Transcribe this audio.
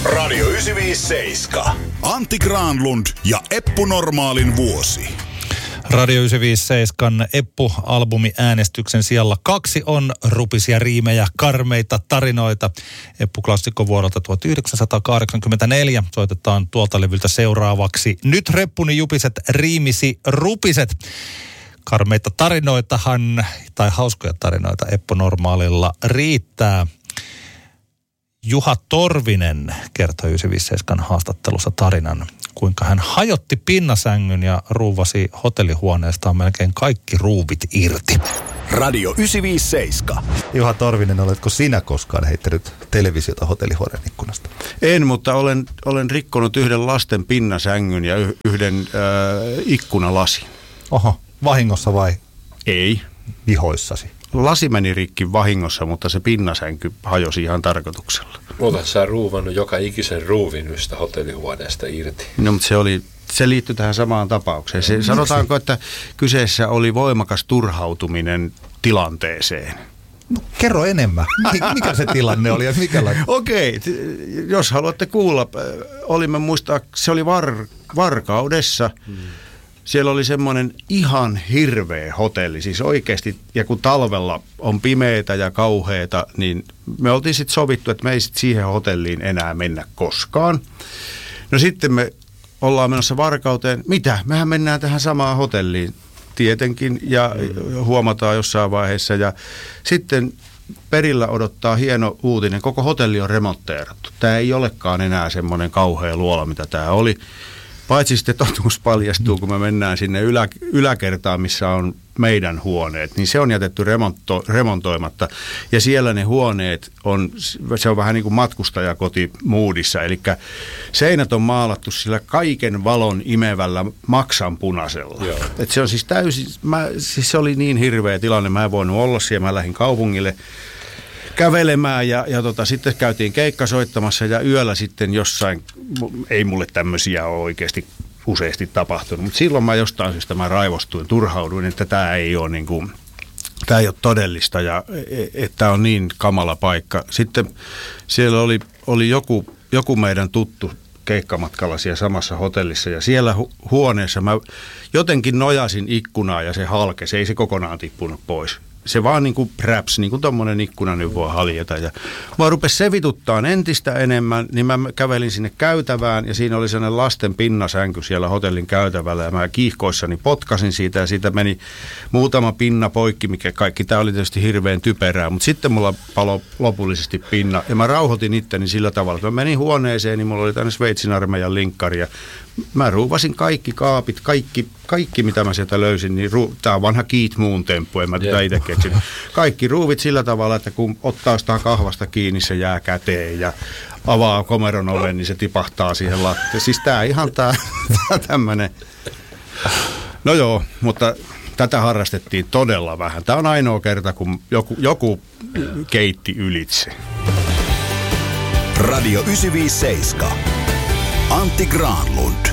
Radio 957. Antti Granlund ja Eppu Normaalin vuosi. Radio 957 Eppu-albumi äänestyksen sijalla 2 on rupisia riimejä, karmeita tarinoita. Eppu-klassikko vuodelta 1984. Soitetaan tuolta levyltä seuraavaksi. Nyt reppuni jupiset riimisi rupiset. Karmeita tarinoitahan, tai hauskoja tarinoita Eppu Normaalilla riittää. Juha Torvinen kertoi 957 haastattelussa tarinan, kuinka hän hajotti pinnasängyn ja ruuvasi hotellihuoneestaan melkein kaikki ruuvit irti. Radio 957. Juha Torvinen, oletko sinä koskaan heittänyt televisiota hotellihuoneen ikkunasta? En, mutta olen rikkonut yhden lasten pinnasängyn ja yhden ikkunalasin. Oho, vahingossa vai? Ei. Vihoissasi? Lasi meni rikki vahingossa, mutta se pinnasänky hajosi ihan tarkoituksella. Oletko sä ruuvannut joka ikisen ruuvin ystä hotellihuoneesta irti? No, mutta se liittyy tähän samaan tapaukseen. Sanotaanko, että kyseessä oli voimakas turhautuminen tilanteeseen? No, kerro enemmän. Mikä se tilanne oli ja mikälainen? Okei, jos haluatte kuulla, olimme muistaa, se oli Varkaudessa. Siellä oli semmoinen ihan hirveä hotelli, siis oikeasti, ja kun talvella on pimeätä ja kauheata, niin me oltiin sitten sovittu, että me ei sit siihen hotelliin enää mennä koskaan. No sitten me ollaan menossa Varkauteen. Mitä? Mehän mennään tähän samaan hotelliin tietenkin, ja huomataan jossain vaiheessa, ja sitten perillä odottaa hieno uutinen. Koko hotelli on remontteerattu. Tämä ei olekaan enää semmoinen kauhea luola, mitä tämä oli. Paitsi sitten totuus paljastuu, kun me mennään sinne yläkertaan, missä on meidän huoneet, niin se on jätetty remontoimatta. Ja siellä ne huoneet se on vähän niin kuin matkustajakoti moodissa. Eli seinät on maalattu sillä kaiken valon imevällä maksanpunaisella. Et se on siis täysin, se oli niin hirveä tilanne, mä en voinut olla siellä, mä lähdin kaupungille kävelemään ja sitten käytiin keikka soittamassa ja yöllä sitten jossain, ei mulle tämmöisiä ole oikeasti useasti tapahtunut, mutta silloin mä jostain syystä raivostuin, turhauduin, että tämä ei ole todellista ja että on niin kamala paikka. Sitten siellä oli joku meidän tuttu keikkamatkalla siellä samassa hotellissa ja siellä huoneessa mä jotenkin nojasin ikkunaa ja se halkesi, ei se kokonaan tippunut pois. Se vaan niin kuin präps, niin kuin tommonen ikkuna nyt voi haljeta. Ja mä rupesi sevituttaan entistä enemmän, niin mä kävelin sinne käytävään ja siinä oli sellainen lasten pinnasänky siellä hotellin käytävällä. Ja mä kiihkoissani potkasin siitä ja siitä meni muutama pinna poikki, mikä kaikki. Tää oli tietysti hirveän typerää, mutta sitten mulla paloi lopullisesti pinna. Ja mä rauhoitin itteni sillä tavalla, että mä menin huoneeseen, niin mulla oli tänne Sveitsin armeijan linkkari ja mä ruuvasin kaikki kaapit, kaikki mitä mä sieltä löysin, niin tää on vanha Keith Moon temppu, en mä tätä itse keksin. Kaikki ruuvit sillä tavalla, että kun ottaa sitä kahvasta kiinni, se jää käteen ja avaa komeron oven, niin se tipahtaa siihen latteen. Siis tää ihan tää tämmönen. No joo, mutta tätä harrastettiin todella vähän. Tää on ainoa kerta, kun joku keitti ylitse. Radio 957. Antti Granlund.